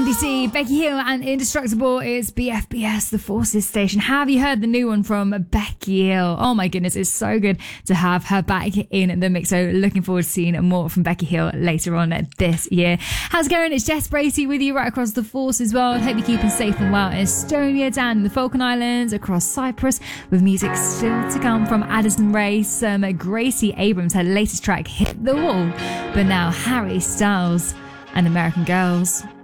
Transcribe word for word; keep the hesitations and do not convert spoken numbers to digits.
B C, Becky Hill and Indestructible. It's B F B S, the Forces station. Have you heard the new one from Becky Hill? Oh my goodness, it's so good to have her back in the mix. So looking forward to seeing more from Becky Hill later on this year. How's it going? It's Jess Bracey with you right across the Force as well. Hope you're keeping safe and well in Estonia, down in the Falkland Islands, across Cyprus, with music still to come from Addison Rae. Some Gracie Abrams, her latest track, Hit the Wall. But now Harry Styles and American Girls.